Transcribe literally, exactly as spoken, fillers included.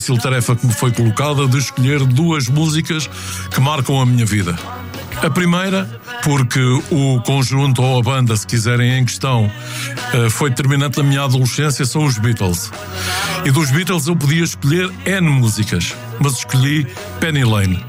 difícil tarefa que me foi colocada de escolher duas músicas que marcam a minha vida. A primeira, porque o conjunto ou a banda, se quiserem, em questão, foi determinante da minha adolescência, são os Beatles. E dos Beatles eu podia escolher N músicas, mas escolhi Penny Lane.